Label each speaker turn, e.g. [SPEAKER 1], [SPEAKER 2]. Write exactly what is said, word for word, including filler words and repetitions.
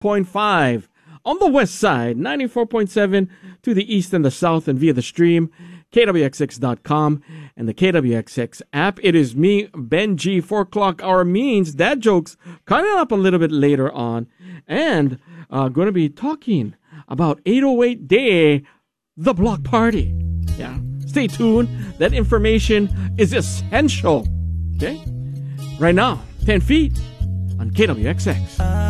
[SPEAKER 1] point five on the west side, ninety-four point seven to the east and the south, and via the stream, K W X X dot com and the K W X X app. It is me, Benji. Four o'clock hour means dad jokes coming up a little bit later on, and uh, going to be talking about eight oh eight Day, the block party. Yeah, stay tuned. That information is essential. Okay, right now, ten feet on K W X X.